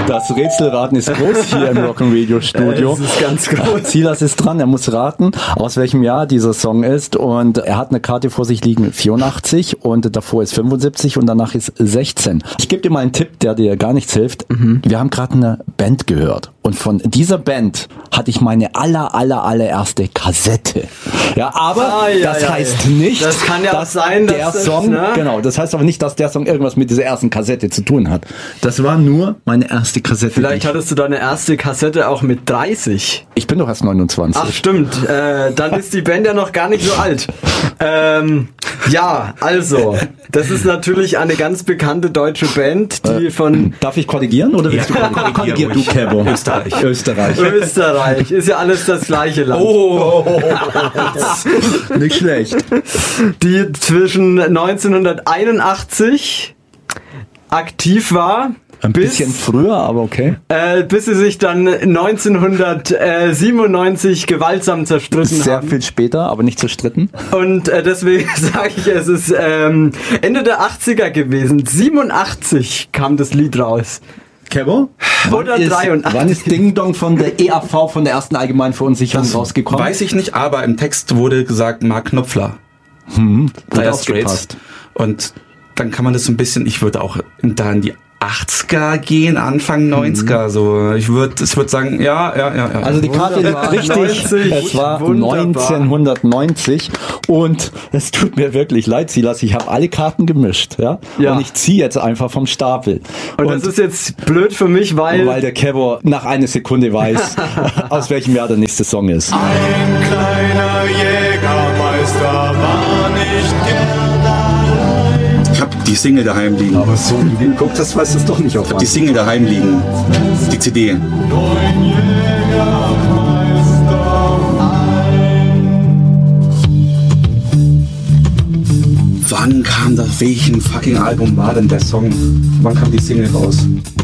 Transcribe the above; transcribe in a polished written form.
Das Rätselraten ist groß hier im Rock'n'Radio Studio. Es ist ganz groß. Silas ist dran, er muss raten, aus welchem Jahr dieser Song ist, und er hat eine Karte vor sich liegen, 84, und davor ist 75 und danach ist 16. Ich gebe dir mal einen Tipp, der dir gar nichts hilft. Wir haben gerade eine Band gehört und von dieser Band hatte ich meine allererste Kassette. Ja, aber das heißt nicht, das kann ja dass auch sein, dass der das, Song, ne? genau, das heißt aber nicht, dass der Song irgendwas mit dieser ersten Kassette zu tun hat. Das war nur meine erste Kassette. Vielleicht hattest du deine erste Kassette auch mit 30. Ich bin doch erst 29. Ach stimmt, dann ist die Band ja noch gar nicht so alt. Ja, also, das ist natürlich eine ganz bekannte deutsche Band, die von... Darf ich korrigieren oder willst du korrigieren? Du, Kevo. Österreich. Ist ja alles das gleiche Land. Nicht schlecht. Die zwischen 1981 aktiv war. Ein bisschen früher, aber okay. Bis sie sich dann 1997 gewaltsam zerstritten Sehr haben. viel später, aber nicht zerstritten. Und deswegen sage ich, es ist Ende der 80er gewesen. 87 kam das Lied raus. Kevo? Oder 83. Wann ist Ding Dong von der EAV, von der ersten allgemeinen Verunsicherung rausgekommen? Weiß ich nicht, aber im Text wurde gesagt Mark Knopfler. Dire Straits. Straits. Und dann kann man das so ein bisschen, ich würde auch da in die 80er gehen, Anfang 90er, so. Ich würde sagen, ja. Also die Karte liegt richtig. 90, Es war wunderbar. 1990 und es tut mir wirklich leid, Silas, ich habe alle Karten gemischt, ja? Ja. Und ich ziehe jetzt einfach vom Stapel. Und das ist jetzt blöd für mich, weil der Kevo nach einer Sekunde weiß, aus welchem Jahr der nächste Song ist. Ein kleiner Jägermeister war nicht gern allein. Ich habe die Single daheim liegen. Aber so, wie du geguckt hast, weißt du es doch nicht auf Die Single daheim liegen. Die CD. Neun Jägermeister Wann kam das? Welchen fucking Album war denn der Song? Wann kam die Single raus?